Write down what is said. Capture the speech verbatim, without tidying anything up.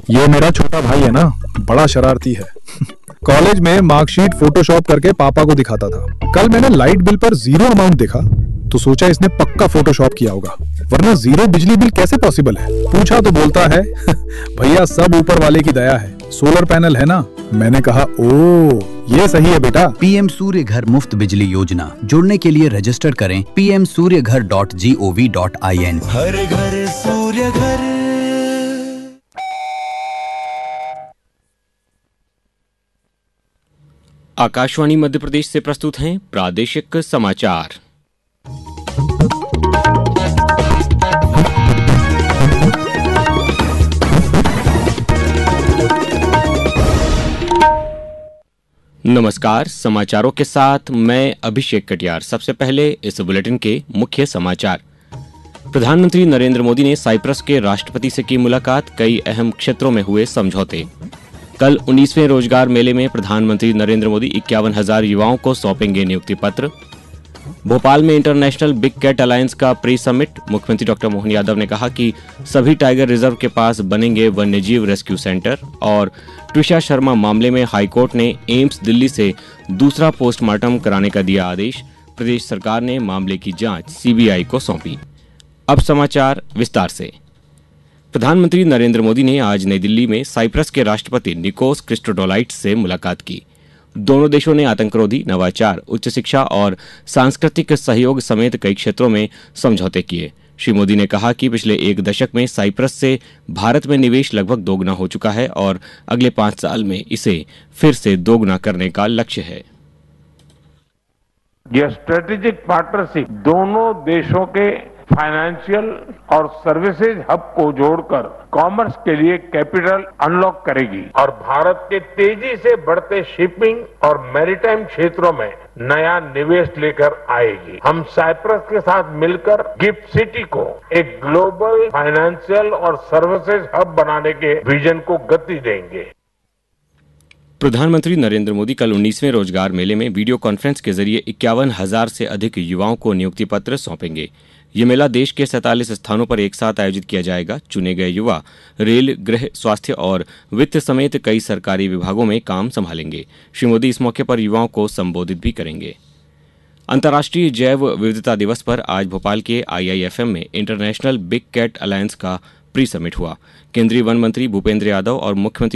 ये मेरा छोटा भाई है ना, बड़ा शरारती है। कॉलेज में मार्कशीट फोटोशॉप करके पापा को दिखाता था। कल मैंने लाइट बिल पर जीरो अमाउंट देखा तो सोचा इसने पक्का फोटोशॉप किया होगा, वरना जीरो बिजली बिल कैसे पॉसिबल है। पूछा तो बोलता है भैया सब ऊपर वाले की दया है, सोलर पैनल है ना। मैंने कहा ओ ये सही है बेटा। पीएम सूर्य घर मुफ्त बिजली योजना, जुड़ने के लिए रजिस्टर करें पी एम सूर्य घर dot G O V dot I N. हर घर सूर्य घर। आकाशवाणी मध्य प्रदेश से प्रस्तुत हैं प्रादेशिक समाचार। नमस्कार, समाचारों के साथ मैं अभिषेक कटियार। सबसे पहले इस बुलेटिन के मुख्य समाचार। प्रधानमंत्री नरेंद्र मोदी ने साइप्रस के राष्ट्रपति से की मुलाकात, कई अहम क्षेत्रों में हुए समझौते। कल उन्नीसवें रोजगार मेले में प्रधानमंत्री नरेंद्र मोदी इक्यावन हजार युवाओं को सौंपेंगे नियुक्ति पत्र। भोपाल में इंटरनेशनल बिग कैट अलायंस का प्री समिट, मुख्यमंत्री डॉक्टर मोहन यादव ने कहा कि सभी टाइगर रिजर्व के पास बनेंगे वन्यजीव रेस्क्यू सेंटर। और ट्विशा शर्मा मामले में हाईकोर्ट ने एम्स दिल्ली से दूसरा पोस्टमार्टम कराने का दिया आदेश। प्रदेश सरकार ने मामले की जांच सी बी आई को सौंपी। अब समाचार विस्तार से। प्रधानमंत्री नरेंद्र मोदी ने आज नई दिल्ली में साइप्रस के राष्ट्रपति निकोस क्रिस्टोडोलाइट्स से मुलाकात की। दोनों देशों ने आतंकरोधी, नवाचार, उच्च शिक्षा और सांस्कृतिक सहयोग समेत कई क्षेत्रों में समझौते किए। श्री मोदी ने कहा कि पिछले एक दशक में साइप्रस से भारत में निवेश लगभग दोगुना हो चुका है और अगले पांच साल में इसे फिर से दोगुना करने का लक्ष्य है। यह स्ट्रेटेजिक पार्टनरशिप दोनों देशों के फाइनेंशियल और सर्विसेज हब को जोड़कर कॉमर्स के लिए कैपिटल अनलॉक करेगी और भारत के तेजी से बढ़ते शिपिंग और मैरीटाइम क्षेत्रों में नया निवेश लेकर आएगी। हम साइप्रस के साथ मिलकर गिफ्ट सिटी को एक ग्लोबल फाइनेंशियल और सर्विसेज हब बनाने के विजन को गति देंगे। प्रधानमंत्री नरेंद्र मोदी कल उन्नीसवें रोजगार मेले में वीडियो कॉन्फ्रेंस के जरिए इक्यावन हजार से अधिक युवाओं को नियुक्ति पत्र सौंपेंगे। ये मेला देश के सैंतालीस स्थानों पर एक साथ आयोजित किया जाएगा। चुने गए युवा रेल, गृह, स्वास्थ्य और वित्त समेत कई सरकारी विभागों में काम संभालेंगे। श्री मोदी इस मौके पर युवाओं को संबोधित भी करेंगे। अंतर्राष्ट्रीय जैव विविधता दिवस पर आज भोपाल के आई आई एफ एम में इंटरनेशनल बिग कैट अलायंस का प्री समिट हुआ। केंद्रीय वन मंत्री भूपेंद्र यादव और मुख्यमंत्री